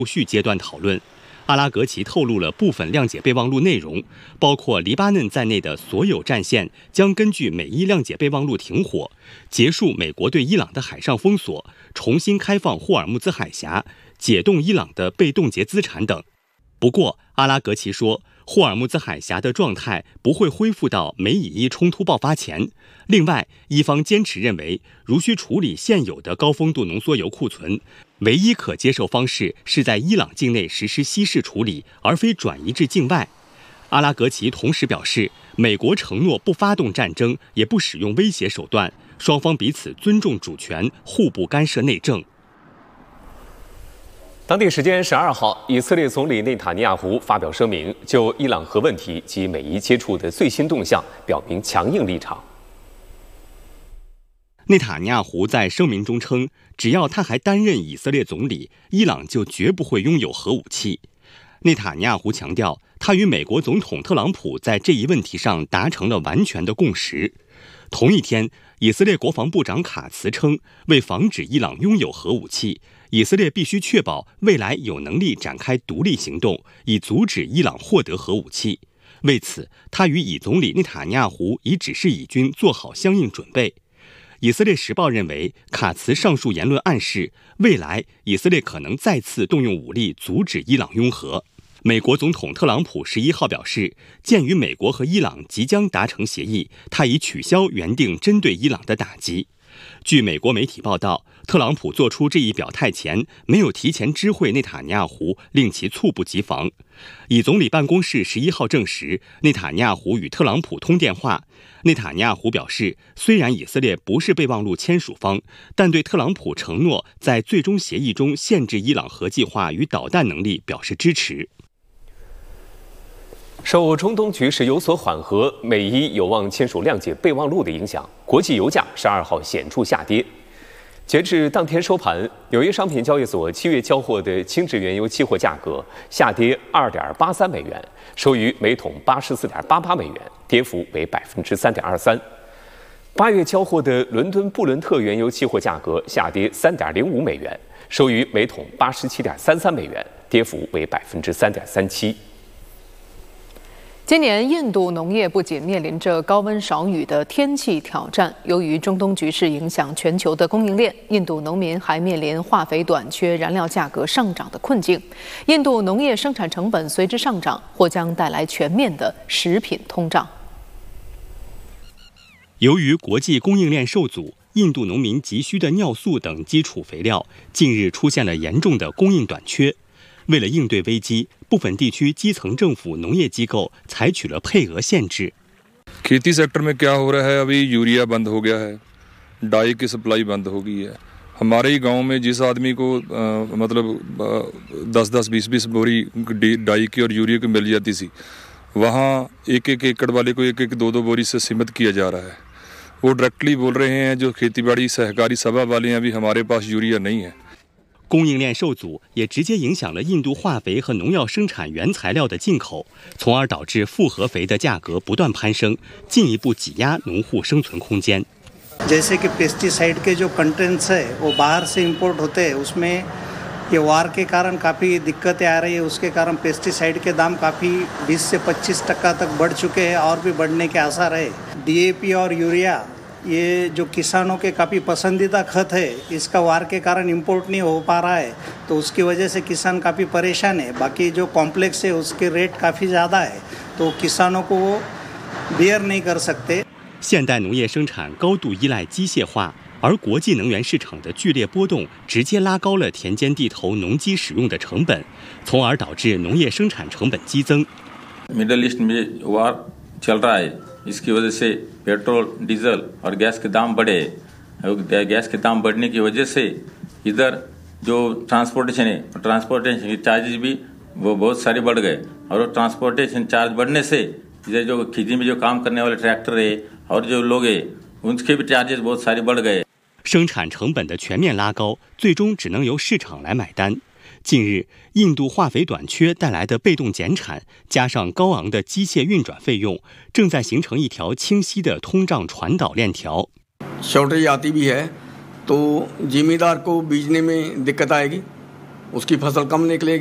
续阶段讨论。阿拉格齐透露了部分谅解备忘录内容，包括黎巴嫩在内的所有战线将根据美伊谅解备忘录停火，结束美国对伊朗的海上封锁，重新开放霍尔木兹海峡，解冻伊朗的被冻结资产等。不过，阿拉格齐说，霍尔木兹海峡的状态不会恢复到美以伊冲突爆发前。另外，伊方坚持认为，如需处理现有的高丰度浓缩铀库存，唯一可接受方式是在伊朗境内实施稀释处理，而非转移至境外。阿拉格齐同时表示，美国承诺不发动战争，也不使用威胁手段，双方彼此尊重主权，互不干涉内政。 当地时间12号，以色列总理内塔尼亚胡发表声明，就伊朗核问题及美伊接触的最新动向表明强硬立场。 内塔尼亚胡在声明中称，只要他还担任以色列总理，伊朗就绝不会拥有核武器。内塔尼亚胡强调，他与美国总统特朗普在这一问题上达成了完全的共识。同一天，以色列国防部长卡茨称，为防止伊朗拥有核武器，以色列必须确保未来有能力展开独立行动，以阻止伊朗获得核武器。为此，他与以总理内塔尼亚胡已指示以军做好相应准备。以色列时报认为，卡茨上述言论暗示，未来以色列可能再次动用武力阻止伊朗拥核。美国总统特朗普11号表示，鉴于美国和伊朗即将达成协议，他已取消原定针对伊朗的打击。据美国媒体报道，特朗普做出这一表态前，没有提前知会内塔尼亚胡，令其猝不及防。以总理办公室11号证实，内塔尼亚胡与特朗普通电话。内塔尼亚胡表示，虽然以色列不是备忘录签署方，但对特朗普承诺在最终协议中限制伊朗核计划与导弹能力表示支持。 受中东局势有所缓和，美伊有望签署谅解备忘录的影响，国际油价12号显著下跌。截至当天收盘，纽约商品交易所7月交货的轻质原油期货价格下跌2.83美元，收于每桶84.88美元，跌幅为3.23%。8月交货的伦敦布伦特原油期货价格下跌3.05美元，收于每桶87.33美元，跌幅为3.37%。 今年印度农业不仅面临着高温少雨的天气挑战，由于中东局势影响全球的供应链，印度农民还面临化肥短缺、燃料价格上涨的困境。印度农业生产成本随之上涨，或将带来全面的食品通胀。 由于国际供应链受阻，印度农民急需的尿素等基础肥料近日出现了严重的供应短缺。为了应对危机，部分地区基层政府农业机构采取了配额限制。 खेती सेक्टर में क्या हो रहा है, अभी यूरिया बंद हो गया है, डाई की सप्लाई बंद हो गई है। हमारे ही गांव में जिस आदमी को मतलब 10-10, 20-20 बोरी डाई की और यूरिया की मिल जाती थी, वहाँ एक एकड़ वाले को 1-1, 2-2 बोरी से सीमित किया जा रहा है। वो डायरेक्टली बोल रहे हैं जो खेतीबाड़ी सहकारी सभा वाले हैं, अभी हमारे पास यूरिया नहीं है。 供应链受阻也直接影响了印度化肥和农药生产原材料的进口，从而导致复合肥的价格不断攀升，进一步挤压农户生存空间。 जैसे कि पेस्टिसाइड के जो कंटेंट्स है वो बाहर से इंपोर्ट होते हैं, उसमें ये वार के कारण काफ़ी दिक्कतें आ रही है। उसके कारण पेस्टिसाइड के दाम काफ़ी 20 से 25% तक बढ़ चुके हैं और भी बढ़ने के आसार है। DAP और यूरिया ये जो किसानों के काफ़ी पसंदीदा खत है, इसका वार के कारण इंपोर्ट नहीं हो पा रहा है, तो उसकी वजह से किसान काफ़ी परेशान है। बाकी जो कॉम्प्लेक्स है उसके रेट काफ़ी ज़्यादा है, तो किसानों को वो बियर नहीं कर सकते。 现代农业生产高度依赖机械化，而国际能源市场的剧烈波动直接拉高了田间地头农机使用的成本，从而导致农业生产成本激增。 मिडल ईस्ट में वार चल रहा है, इसकी वजह से पेट्रोल, डीजल और गैस के दाम बढ़े। गैस के दाम बढ़ने की वजह से इधर जो ट्रांसपोर्टेशन है, ट्रांसपोर्टेशन के चार्जेस भी वो बहुत सारे बढ़ गए, और ट्रांसपोर्टेशन चार्ज बढ़ने से इधर जो खेती में जो काम करने वाले ट्रैक्टर है और जो लोग हैं उनके भी चार्जेस बहुत सारे बढ़ गए。 生产成本的全面拉高，最终只能由市场来买单。近日，印度化肥短缺带来的被动减产，加上高昂的机械运转费用，正在形成一条清晰的通胀传导链条。 शॉर्टेज आती भी है तो जिमीदार को बीजने में दिक्कत आएगी, उसकी फसल कम निकलेगी।